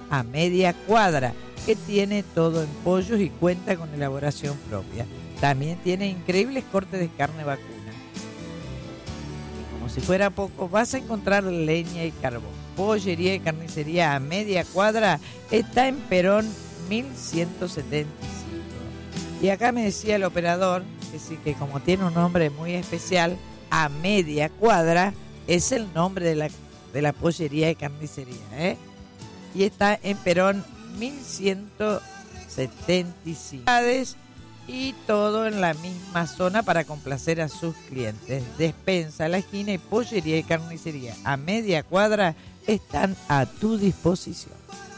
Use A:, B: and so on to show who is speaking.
A: a media cuadra, que tiene todo en pollos y cuenta con elaboración propia. También tiene increíbles cortes de carne vacuna. Y como si fuera poco, vas a encontrar leña y carbón. Pollería y carnicería a media cuadra está en Perón 1175. Y acá me decía el operador que sí, que como tiene un nombre muy especial, a media cuadra es el nombre de la pollería y carnicería, ¿eh? Y está en Perón 1175. Y todo en la misma zona para complacer a sus clientes. Despensa a la esquina y pollería y carnicería a media cuadra están a tu disposición.